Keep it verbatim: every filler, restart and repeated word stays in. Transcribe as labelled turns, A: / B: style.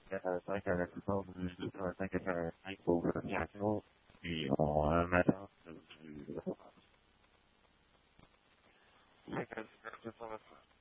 A: euh, c'est vrai qu'à la plupart du deux cent vingt-cinq à quarante-cinq pour l'opération, puis on a un matin du...